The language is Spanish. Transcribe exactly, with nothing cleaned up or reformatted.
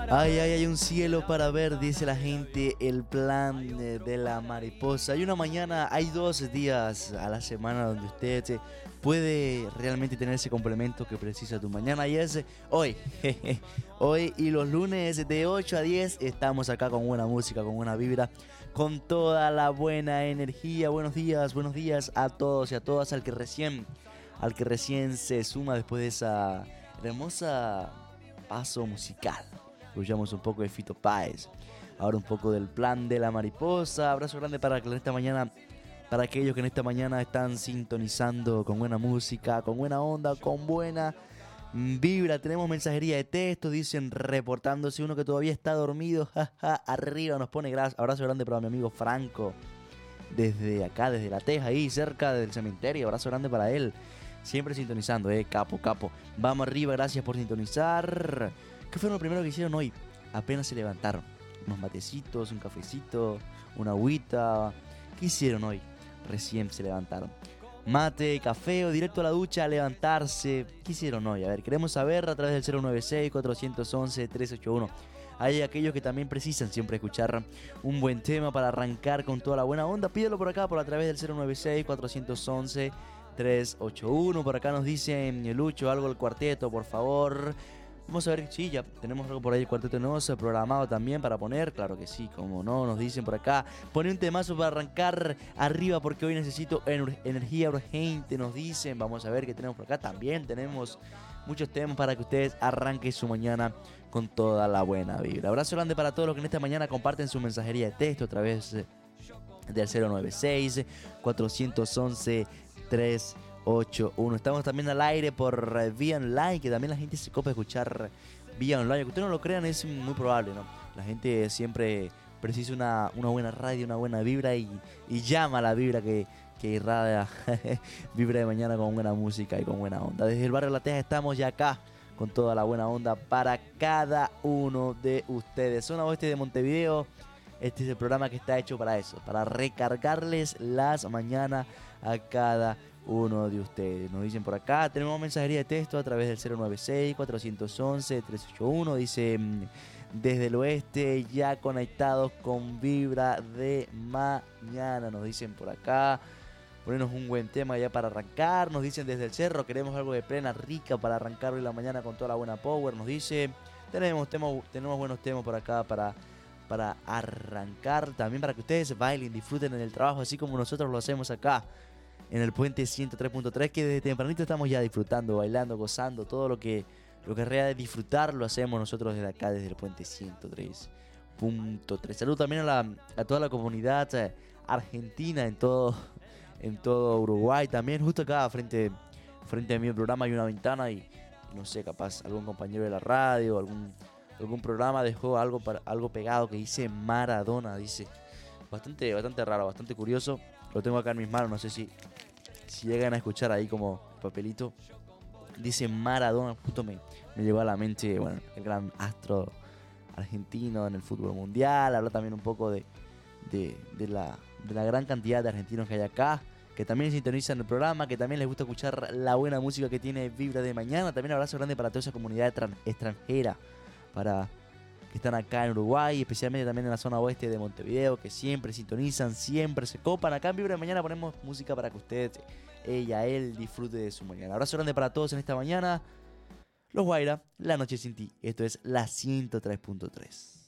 Ay, ay, hay un cielo para ver, dice la gente, el plan eh, de la mariposa. Hay una mañana, hay dos días a la semana donde usted eh, puede realmente tener ese complemento que precisa tu mañana. Y es eh, hoy, jeje, hoy y los lunes de ocho a diez estamos acá con buena música, con buena vibra, con toda la buena energía. Buenos días, buenos días a todos y a todas, al que recién, al que recién se suma después de esa hermosa paso musical. Escuchamos un poco de Fito Páez, ahora un poco del plan de la mariposa. Abrazo grande para que en esta mañana, para aquellos que en esta mañana están sintonizando con buena música, con buena onda, con buena vibra. Tenemos mensajería de texto, dicen reportándose uno que todavía está dormido. Jaja, arriba nos pone gracias. Abrazo grande para mi amigo Franco, desde acá, desde La Teja, ahí cerca del cementerio. Abrazo grande para él, siempre sintonizando, eh, capo, capo. Vamos arriba, gracias por sintonizar. ¿Qué fue lo primero que hicieron hoy? Apenas se levantaron. Unos matecitos, un cafecito, una agüita. ¿Qué hicieron hoy? Recién se levantaron. Mate, café o directo a la ducha a levantarse. ¿Qué hicieron hoy? A ver, queremos saber a través del cero nueve seis, cuatro once, tres ocho uno. Hay aquellos que también precisan siempre escuchar un buen tema para arrancar con toda la buena onda. Pídelo por acá, por a través del cero nueve seis, cuatro once, tres ocho uno. Por acá nos dicen, Lucho, algo del cuarteto, por favor. Vamos a ver, sí, ya tenemos algo por ahí, el cuarteto nuevo programado también para poner. Claro que sí, como no, nos dicen por acá. Pone un temazo para arrancar arriba porque hoy necesito ener- energía urgente, nos dicen. Vamos a ver qué tenemos por acá. También tenemos muchos temas para que ustedes arranquen su mañana con toda la buena vibra. Abrazo grande para todos los que en esta mañana comparten su mensajería de texto a través del cero nueve seis, cuatro once, tres ocho uno. Estamos también al aire por eh, vía online, que también la gente se copa de escuchar vía online. Que ustedes no lo crean, es muy probable, ¿no? La gente siempre precisa una, una buena radio, una buena vibra y, y llama a la vibra que, que irradia vibra de mañana con buena música y con buena onda. Desde el barrio La Teja estamos ya acá con toda la buena onda para cada uno de ustedes. Zona Oeste de Montevideo. Este es el programa que está hecho para eso, para recargarles las mañanas a cada uno de ustedes. Nos dicen por acá, tenemos mensajería de texto a través del cero nueve seis, cuatro once, tres ocho uno. Dice, desde el oeste ya conectados con vibra de mañana. Nos dicen por acá, ponernos un buen tema ya para arrancar. Nos dicen desde el cerro, queremos algo de plena rica para arrancar hoy la mañana con toda la buena power. Nos dice, tenemos, tenemos, tenemos buenos temas por acá para... para arrancar, también para que ustedes bailen, disfruten en el trabajo, así como nosotros lo hacemos acá en el Puente ciento tres punto tres, que desde tempranito estamos ya disfrutando, bailando, gozando, todo lo que lo que es real de disfrutar lo hacemos nosotros desde acá, desde el Puente ciento tres punto tres. Saludos también a, la, a toda la comunidad eh, argentina en todo, en todo Uruguay, también justo acá frente, frente a mi programa hay una ventana y no sé, capaz algún compañero de la radio, algún algún programa dejó algo para, algo pegado que dice Maradona, dice. Bastante, bastante raro, bastante curioso. Lo tengo acá en mis manos, no sé si, si llegan a escuchar ahí como papelito. Dice Maradona, justo me, me llegó a la mente, bueno, el gran astro argentino en el fútbol mundial. Habla también un poco de, de, de, la, de la gran cantidad de argentinos que hay acá, que también sintonizan el programa, que también les gusta escuchar la buena música que tiene Vibra de Mañana. También abrazo grande para toda esa comunidad extranjera, para que están acá en Uruguay, especialmente también en la zona oeste de Montevideo, que siempre sintonizan, siempre se copan. Acá en Vibra de Mañana ponemos música para que usted, ella, él, disfrute de su mañana. Abrazo grande para todos en esta mañana. Los Guaira, La Noche Sin Ti. Esto es la ciento tres punto tres.